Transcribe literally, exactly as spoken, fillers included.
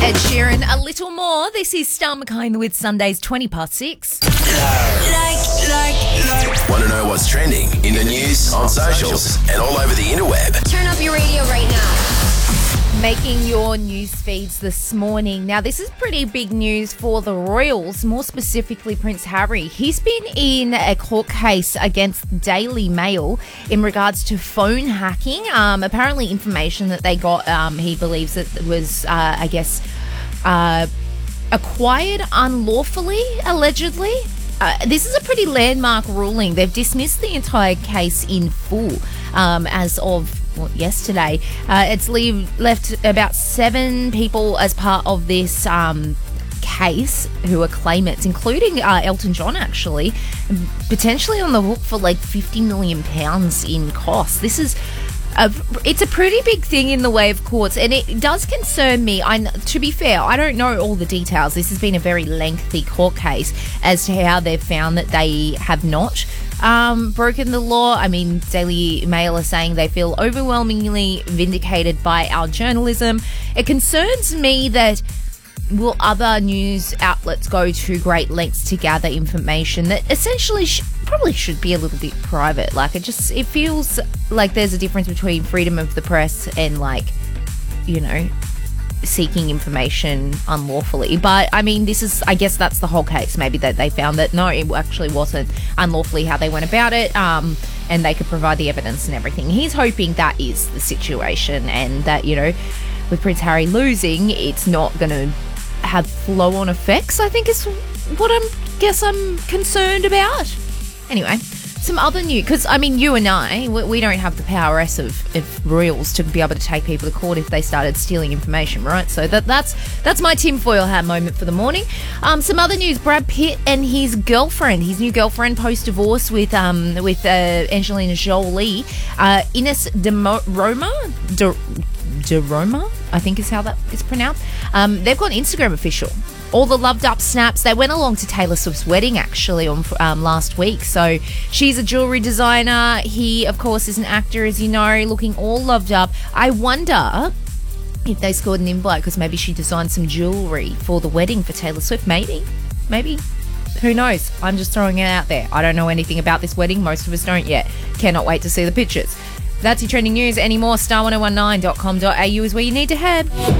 Ed Sheeran, a little more. This is Star McKine with Sundays twenty past six. Like, like, like. Want to know what's trending in the news, on socials, and all over the interweb? Turn up your radio right now. Making your news feeds this morning. Now, this is pretty big news for the royals, more specifically Prince Harry. He's been in a court case against the Daily Mail in regards to phone hacking. Um, apparently, information that they got, um, he believes that was, uh, I guess, uh, acquired unlawfully, allegedly. Uh, this is a pretty landmark ruling. They've dismissed the entire case in full um, as of well, yesterday. Uh, it's leave, left about seven people as part of this um, case who are claimants, including uh, Elton John, actually, potentially on the hook for like fifty million pounds in costs. This is A, it's a pretty big thing in the way of courts, and it does concern me. I, to be fair, I don't know all the details. This has been a very lengthy court case as to how they've found that they have not um, broken the law. I mean, Daily Mail are saying they feel overwhelmingly vindicated by our journalism. It concerns me that will other news outlets go to great lengths to gather information that essentially sh- probably should be a little bit private? Like, it just, it feels like there's a difference between freedom of the press and, like, you know, seeking information unlawfully. But, I mean, this is, I guess that's the whole case. Maybe that they found that, no, it actually wasn't unlawfully how they went about it, um, and they could provide the evidence and everything. He's hoping that is the situation, and that, you know, with Prince Harry losing, it's not going to have flow-on effects, I think is what I guess I'm concerned about. Anyway, some other news, because, I mean, you and I, we, we don't have the powers of, of royals to be able to take people to court if they started stealing information, right? So that that's that's my tinfoil hat moment for the morning. Um, some other news, Brad Pitt and his girlfriend, his new girlfriend post-divorce with um with uh, Angelina Jolie, uh, Ines de Mo- Roma, de, de Roma, I think is how that is pronounced. Um, they've got Instagram official. All the loved up snaps. They went along to Taylor Swift's wedding actually on um, last week. So she's a jewelry designer. He, of course, is an actor, as you know, looking all loved up. I wonder if they scored an invite because maybe she designed some jewelry for the wedding for Taylor Swift. Maybe, maybe. Who knows? I'm just throwing it out there. I don't know anything about this wedding. Most of us don't yet. Cannot wait to see the pictures. That's your trending news. Any more, star ten nineteen dot com dot a u is where you need to head.